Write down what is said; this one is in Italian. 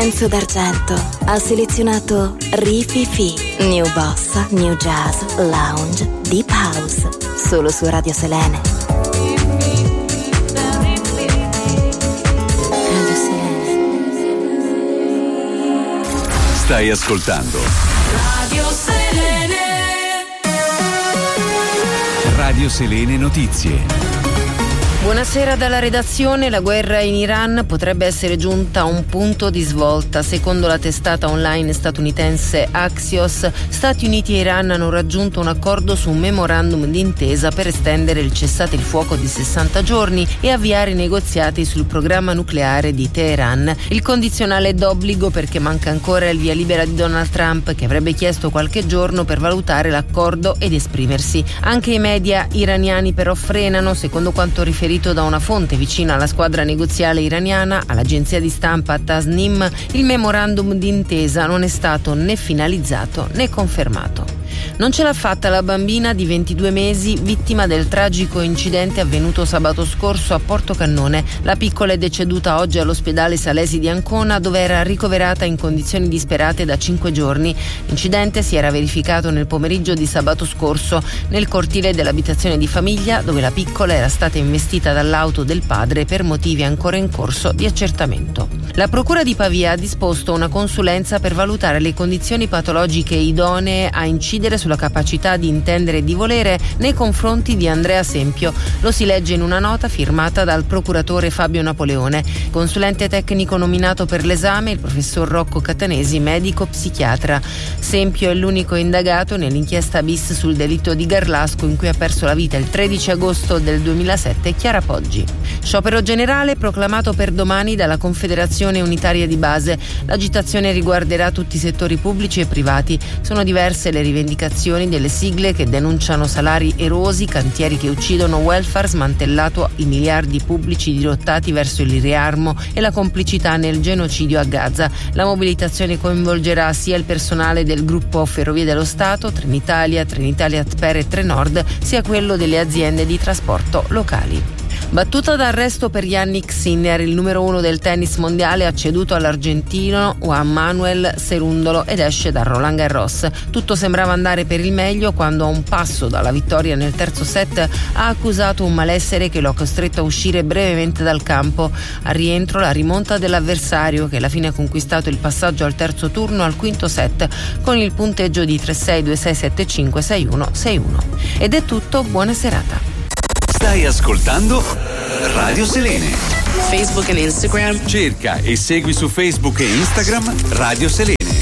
Enzo D'Argento ha selezionato Rififi, New Bossa, New Jazz, Lounge, Deep House, solo su Radio Selene. Radio Selene. Stai ascoltando Radio Selene. Radio Selene Notizie. Buonasera dalla redazione. La guerra in Iran potrebbe essere giunta a un punto di svolta. Secondo la testata online statunitense Axios, Stati Uniti e Iran hanno raggiunto un accordo su un memorandum d'intesa per estendere il cessate il fuoco di 60 giorni e avviare i negoziati sul programma nucleare di Teheran. Il condizionale è d'obbligo perché manca ancora il via libera di Donald Trump, che avrebbe chiesto qualche giorno per valutare l'accordo ed esprimersi. Anche i media iraniani però frenano, secondo quanto riferito da una fonte vicina alla squadra negoziale iraniana, all'agenzia di stampa Tasnim. Il memorandum d'intesa non è stato né finalizzato né confermato. Non ce l'ha fatta la bambina di 22 mesi, vittima del tragico incidente avvenuto sabato scorso a Portocannone. La piccola è deceduta oggi all'ospedale Salesi di Ancona, dove era ricoverata in condizioni disperate da 5 giorni. L'incidente si era verificato nel pomeriggio di sabato scorso nel cortile dell'abitazione di famiglia, dove la piccola era stata investita dall'auto del padre per motivi ancora in corso di accertamento. La Procura di Pavia ha disposto una consulenza per valutare le condizioni patologiche idonee a incidere sulla capacità di intendere e di volere nei confronti di Andrea Sempio. Lo si legge in una nota firmata dal procuratore Fabio Napoleone. Consulente tecnico nominato per l'esame il professor Rocco Catanesi, medico psichiatra. Sempio è l'unico indagato nell'inchiesta bis sul delitto di Garlasco, in cui ha perso la vita il 13 agosto del 2007 Chiara Poggi. Sciopero generale proclamato per domani dalla Confederazione Unitaria di Base. L'agitazione riguarderà tutti i settori pubblici e privati. Sono diverse le rivendicazioni delle sigle che denunciano salari erosi, cantieri che uccidono, welfare smantellato, i miliardi pubblici dirottati verso il riarmo e la complicità nel genocidio a Gaza. La mobilitazione coinvolgerà sia il personale del gruppo Ferrovie dello Stato, Trenitalia, Trenitalia Tper e Trenord, sia quello delle aziende di trasporto locali. Battuta d'arresto per Yannick Sinner, il numero 1 del tennis mondiale ha ceduto all'argentino Juan Manuel Cerúndolo ed esce da Roland Garros. Tutto sembrava andare per il meglio quando, a un passo dalla vittoria nel terzo set, ha accusato un malessere che lo ha costretto a uscire brevemente dal campo. Al rientro la rimonta dell'avversario, che alla fine ha conquistato il passaggio al terzo turno al quinto set con il punteggio di 3-6, 2-6, 7-5, 6-1, 6-1. Ed è tutto, buona serata. Stai ascoltando Radio Selene. Facebook e Instagram. Cerca e segui su Facebook e Instagram Radio Selene.